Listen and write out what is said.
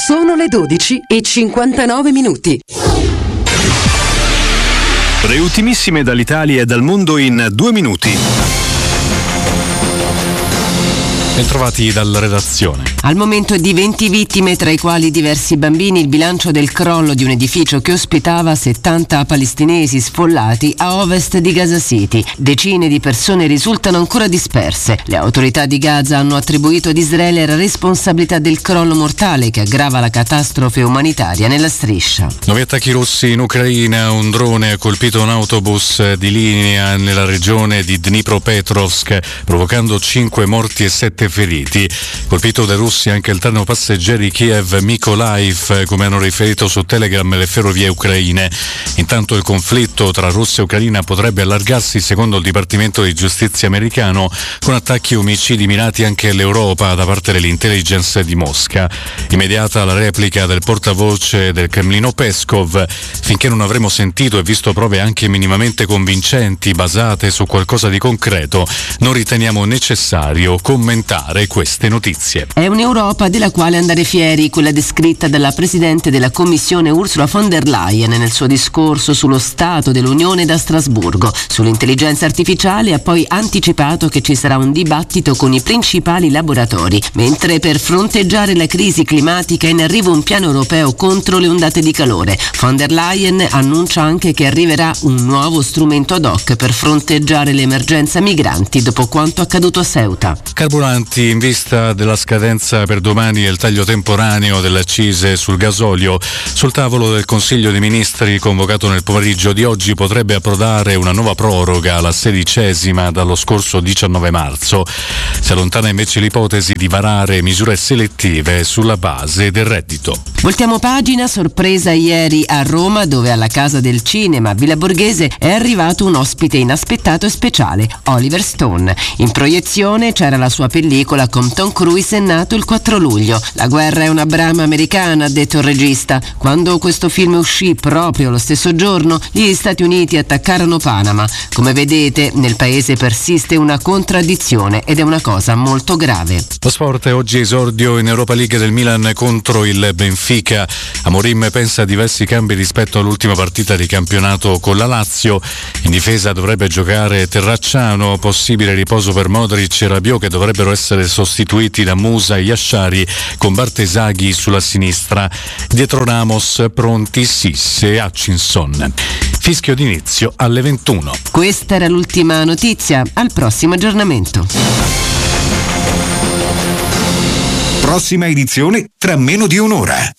Sono le 12:59. Le ultimissime dall'Italia e dal mondo in 2 minuti. Bentrovati dalla redazione. Al momento di 20 vittime, tra i quali diversi bambini, il bilancio del crollo di un edificio che ospitava 70 palestinesi sfollati a ovest di Gaza City. Decine di persone risultano ancora disperse. Le autorità di Gaza hanno attribuito ad Israele la responsabilità del crollo mortale che aggrava la catastrofe umanitaria nella striscia. Nuovi attacchi russi in Ucraina, un drone ha colpito un autobus di linea nella regione di Dnipropetrovsk, provocando 5 morti e 7 feriti. Colpito dai russi anche il treno passeggeri Kiev-Mykolaiv, come hanno riferito su Telegram le ferrovie ucraine. Intanto il conflitto tra Russia e Ucraina potrebbe allargarsi, secondo il Dipartimento di Giustizia americano, con attacchi e omicidi mirati anche all'Europa da parte dell'intelligence di Mosca. Immediata la replica del portavoce del Cremlino Peskov: finché non avremo sentito e visto prove anche minimamente convincenti basate su qualcosa di concreto, non riteniamo necessario commentare queste notizie. È un'Europa della quale andare fieri, quella descritta dalla Presidente della Commissione Ursula von der Leyen nel suo discorso sullo Stato dell'Unione da Strasburgo. Sull'intelligenza artificiale ha poi anticipato che ci sarà un dibattito con i principali laboratori, mentre per fronteggiare la crisi climatica è in arrivo un piano europeo contro le ondate di calore. Von der Leyen annuncia anche che arriverà un nuovo strumento ad hoc per fronteggiare l'emergenza migranti dopo quanto accaduto a Ceuta. Carburanti in vista della scadenza per domani e il taglio temporaneo delle accise sul gasolio. Sul tavolo del Consiglio dei Ministri convocato nel pomeriggio di oggi potrebbe approdare una nuova proroga, la 16ª dallo scorso 19 marzo. Si allontana invece l'ipotesi di varare misure selettive sulla base del reddito. Voltiamo pagina, sorpresa ieri a Roma, dove alla Casa del Cinema a Villa Borghese è arrivato un ospite inaspettato e speciale, Oliver Stone. In proiezione c'era la sua pellicola con Tom Cruise, è nato il 4 luglio. La guerra è una brama americana, ha detto il regista. Quando questo film uscì proprio lo stesso giorno, gli Stati Uniti attaccarono Panama. Come vedete, nel paese persiste una contraddizione ed è una cosa molto grave. Lo sport, oggi esordio in Europa League del Milan contro il Benfica. Amorim pensa a diversi cambi rispetto all'ultima partita di campionato con la Lazio. In difesa dovrebbe giocare Terracciano, possibile riposo per Modric e Rabiot, che dovrebbero essere sostituiti da Musa e Yashari, con Bartesaghi sulla sinistra. Dietro Ramos pronti Sisse e Hutchinson. Fischio d'inizio alle 21. Questa era l'ultima notizia, al prossimo aggiornamento. Prossima edizione tra meno di un'ora.